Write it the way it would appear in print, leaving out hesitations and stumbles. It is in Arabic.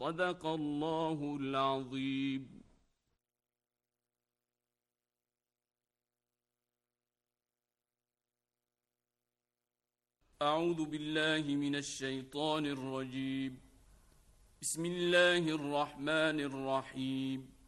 صدق الله العظيم. أعوذ بالله من الشيطان الرجيم. بسم الله الرحمن الرحيم.